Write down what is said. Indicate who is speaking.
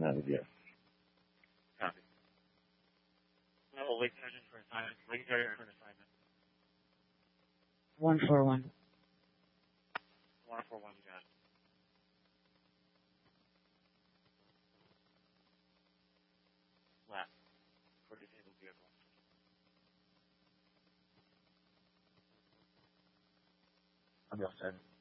Speaker 1: recommended, yes.
Speaker 2: Copy. Level Lake Sergeant for assignment. Lake Sergeant for an assignment.
Speaker 3: 141.
Speaker 2: 141, you got it. Left. For disabled vehicle.
Speaker 1: I'm all set.